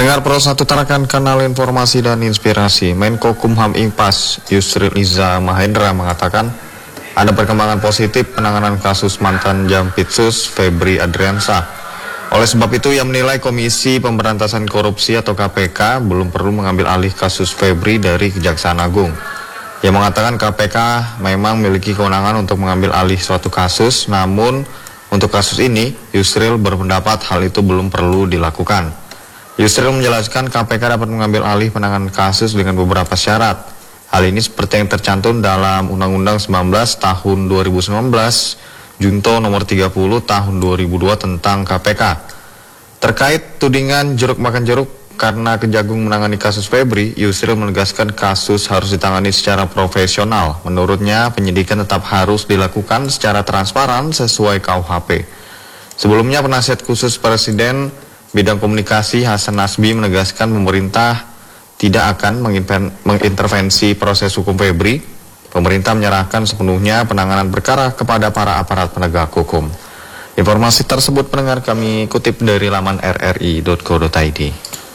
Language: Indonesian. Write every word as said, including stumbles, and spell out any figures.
Pendengar Pro satu tarakan kanal informasi dan inspirasi, Menko Kumham Ingpas Yusril Iza Mahendra mengatakan ada perkembangan positif penanganan kasus mantan Jampitsus Febri Adriansah. Oleh sebab itu ia menilai Komisi Pemberantasan Korupsi atau K P K belum perlu mengambil alih kasus Febri dari Kejaksaan Agung. Ia mengatakan K P K memang memiliki kewenangan untuk mengambil alih suatu kasus, namun untuk kasus ini Yusril berpendapat hal itu belum perlu dilakukan. Yusril menjelaskan K P K dapat mengambil alih penanganan kasus dengan beberapa syarat. Hal ini seperti yang tercantum dalam Undang-Undang sembilan belas tahun dua ribu sembilan belas, Junto nomor tiga puluh tahun dua ribu dua tentang K P K. Terkait tudingan jeruk makan jeruk karena Kejagung menangani kasus Febri, Yusril menegaskan kasus harus ditangani secara profesional. Menurutnya, penyidikan tetap harus dilakukan secara transparan sesuai K U H P. Sebelumnya, penasihat khusus Presiden Bidang Komunikasi Hasan Nasbi menegaskan pemerintah tidak akan mengintervensi proses hukum Febri. Pemerintah menyerahkan sepenuhnya penanganan perkara kepada para aparat penegak hukum. Informasi tersebut pendengar kami kutip dari laman r r i titik co titik i d.